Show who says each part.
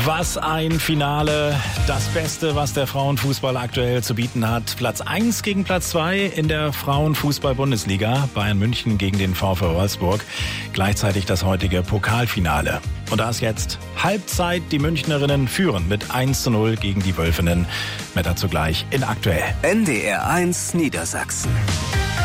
Speaker 1: Was ein Finale. Das Beste, was der Frauenfußball aktuell zu bieten hat. Platz 1 gegen Platz 2 in der Frauenfußball-Bundesliga. Bayern München gegen den VfL Wolfsburg. Gleichzeitig das heutige Pokalfinale. Und da ist jetzt Halbzeit. Die Münchnerinnen führen mit 1:0 gegen die Wölfinnen. Mehr dazu gleich in Aktuell.
Speaker 2: NDR 1 Niedersachsen.